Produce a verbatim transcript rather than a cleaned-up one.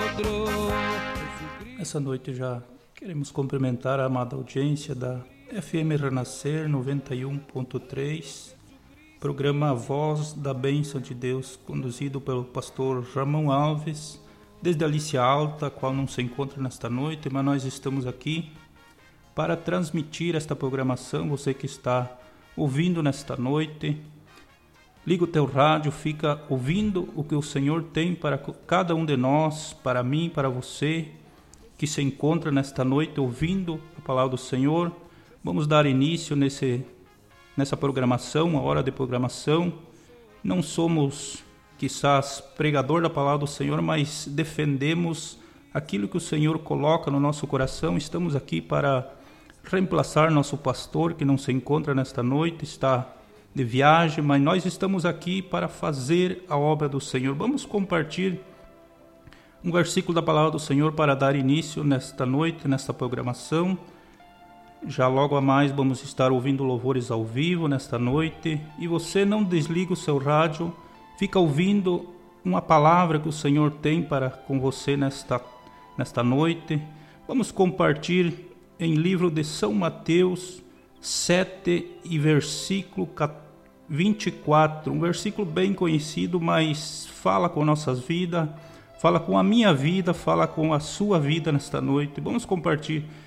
Essa noite já queremos cumprimentar a amada audiência da F M Renascer noventa e um ponto três, programa A Voz da Bênção de Deus, conduzido pelo pastor Ramon Alves, desde Alicia Alta, a qual não se encontra nesta noite, mas nós estamos aqui para transmitir esta programação. Você que está ouvindo nesta noite, liga o teu rádio, fica ouvindo o que o Senhor tem para cada um de nós, para mim, para você, que se encontra nesta noite ouvindo a palavra do Senhor. Vamos dar início nesse, nessa programação, a hora de programação. Não somos, quizás, pregador da palavra do Senhor, mas defendemos aquilo que o Senhor coloca no nosso coração. Estamos aqui para reemplaçar nosso pastor, que não se encontra nesta noite, está de viagem, mas nós estamos aqui para fazer a obra do Senhor. Vamos compartilhar um versículo da palavra do Senhor para dar início nesta noite, nesta programação. Já logo a mais vamos estar ouvindo louvores ao vivo nesta noite. E você não desliga o seu rádio, fica ouvindo uma palavra que o Senhor tem para com você nesta, nesta noite. Vamos compartilhar em livro de São Mateus sete e versículo vinte e quatro, um versículo bem conhecido, mas fala com nossas vidas, fala com a minha vida, fala com a sua vida nesta noite. Vamos compartilhar